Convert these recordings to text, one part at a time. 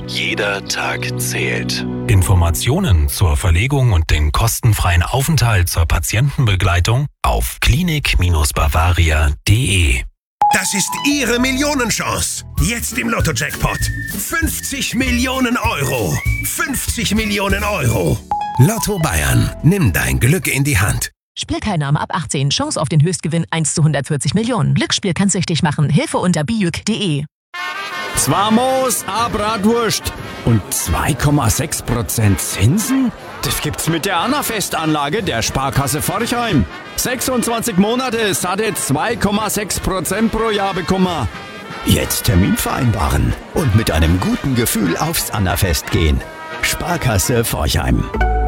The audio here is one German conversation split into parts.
Jeder Tag zählt. Informationen zur Verlegung und den kostenfreien Aufenthalt zur Patientenbegleitung auf klinik-bavaria.de. Das ist Ihre Millionenchance. Jetzt im Lotto-Jackpot. 50 Millionen Euro. 50 Millionen Euro. Lotto Bayern. Nimm dein Glück in die Hand. Spielteilnahme ab 18. Chance auf den Höchstgewinn 1 zu 140 Millionen. Glücksspiel kann süchtig machen. Hilfe unter bijuk.de. Zwei Moos, a Bratwurst und 2,6% Zinsen? Das gibt's mit der Annafest-Anlage der Sparkasse Forchheim. 26 Monate, satte 2,6% pro Jahr bekommen. Jetzt Termin vereinbaren und mit einem guten Gefühl aufs Annafest gehen. Sparkasse Forchheim.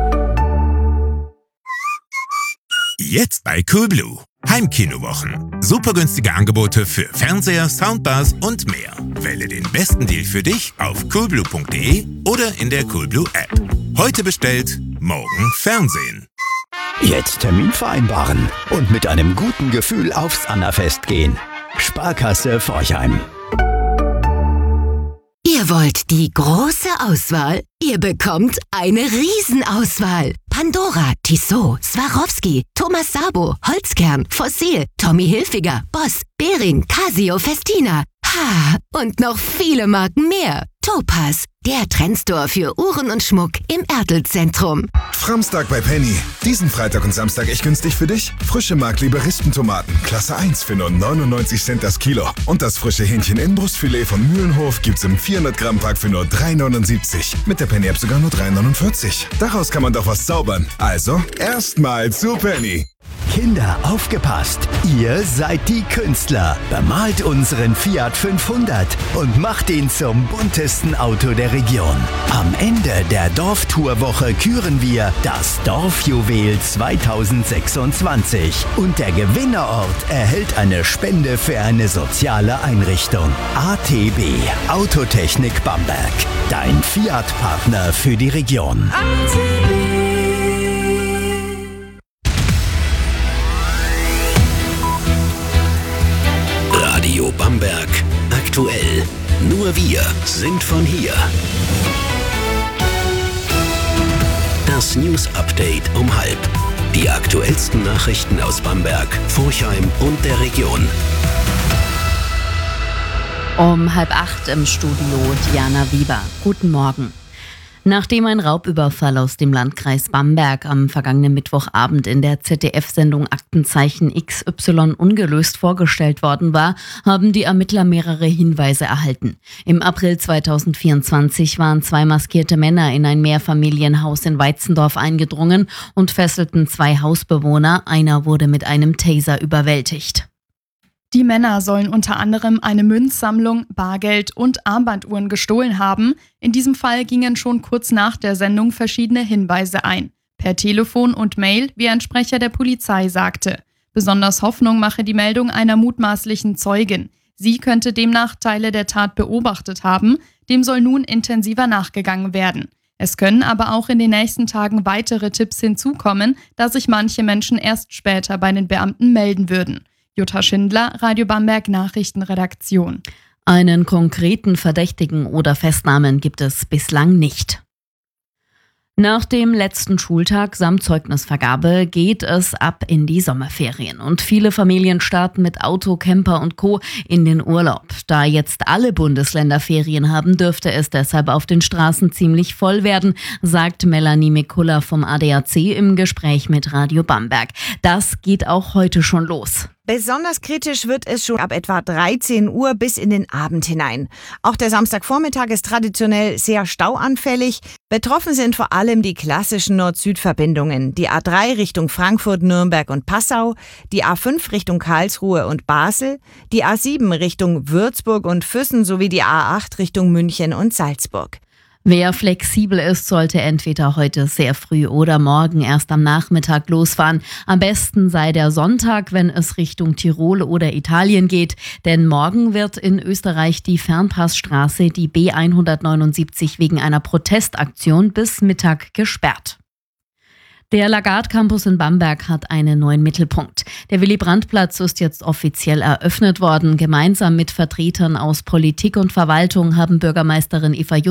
Jetzt bei Coolblue. Heimkinowochen. Super günstige Angebote für Fernseher, Soundbars und mehr. Wähle den besten Deal für dich auf coolblue.de oder in der Coolblue App. Heute bestellt, morgen Fernsehen. Jetzt Termin vereinbaren und mit einem guten Gefühl aufs Annafest gehen. Sparkasse Forchheim. Ihr wollt die große Auswahl? Ihr bekommt eine Riesenauswahl. Pandora, Tissot, Swarovski, Thomas Sabo, Holzkern, Fossil, Tommy Hilfiger, Boss, Bering, Casio, Festina. Ha, und noch viele Marken mehr. Topaz, der Trendstore für Uhren und Schmuck im Ertelzentrum. Framstag bei Penny. Diesen Freitag und Samstag echt günstig für dich. Frische Mark-Liberistentomaten, Klasse 1 für nur 99 Cent das Kilo. Und das frische Hähnchen in Brustfilet von Mühlenhof gibt's im 400-Gramm-Pack für nur 3,79. Mit der Penny-App sogar nur 3,49. Daraus kann man doch was zaubern. Also, erstmal zu Penny. Kinder, aufgepasst! Ihr seid die Künstler. Bemalt unseren Fiat 500 und macht ihn zum buntesten Auto der Region. Am Ende der Dorftourwoche küren wir das Dorfjuwel 2026. Und der Gewinnerort erhält eine Spende für eine soziale Einrichtung. ATB, Autotechnik Bamberg. Dein Fiat-Partner für die Region. Radio Bamberg. Aktuell. Nur wir sind von hier. Das News Update um 12:30. Die aktuellsten Nachrichten aus Bamberg, Forchheim und der Region. Um 7:30 im Studio Diana Wieber. Guten Morgen. Nachdem ein Raubüberfall aus dem Landkreis Bamberg am vergangenen Mittwochabend in der ZDF-Sendung Aktenzeichen XY ungelöst vorgestellt worden war, haben die Ermittler mehrere Hinweise erhalten. Im April 2024 waren 2 maskierte Männer in ein Mehrfamilienhaus in Weitzendorf eingedrungen und fesselten 2 Hausbewohner. Einer wurde mit einem Taser überwältigt. Die Männer sollen unter anderem eine Münzsammlung, Bargeld und Armbanduhren gestohlen haben. In diesem Fall gingen schon kurz nach der Sendung verschiedene Hinweise ein. Per Telefon und Mail, wie ein Sprecher der Polizei sagte. Besonders Hoffnung mache die Meldung einer mutmaßlichen Zeugin. Sie könnte demnach Teile der Tat beobachtet haben. Dem soll nun intensiver nachgegangen werden. Es können aber auch in den nächsten Tagen weitere Tipps hinzukommen, da sich manche Menschen erst später bei den Beamten melden würden. Jutta Schindler, Radio Bamberg Nachrichtenredaktion. Einen konkreten Verdächtigen oder Festnahmen gibt es bislang nicht. Nach dem letzten Schultag samt Zeugnisvergabe geht es ab in die Sommerferien und viele Familien starten mit Auto, Camper und Co. in den Urlaub. Da jetzt alle Bundesländer Ferien haben, dürfte es deshalb auf den Straßen ziemlich voll werden, sagt Melanie Mikulla vom ADAC im Gespräch mit Radio Bamberg. Das geht auch heute schon los. Besonders kritisch wird es schon ab etwa 13 Uhr bis in den Abend hinein. Auch der Samstagvormittag ist traditionell sehr stauanfällig. Betroffen sind vor allem die klassischen Nord-Süd-Verbindungen. Die A3 Richtung Frankfurt, Nürnberg und Passau, die A5 Richtung Karlsruhe und Basel, die A7 Richtung Würzburg und Füssen sowie die A8 Richtung München und Salzburg. Wer flexibel ist, sollte entweder heute sehr früh oder morgen erst am Nachmittag losfahren. Am besten sei der Sonntag, wenn es Richtung Tirol oder Italien geht. Denn morgen wird in Österreich die Fernpassstraße, die B179, wegen einer Protestaktion bis Mittag gesperrt. Der Lagarde Campus in Bamberg hat einen neuen Mittelpunkt. Der Willy-Brandt-Platz ist jetzt offiziell eröffnet worden. Gemeinsam mit Vertretern aus Politik und Verwaltung haben Bürgermeisterin Eva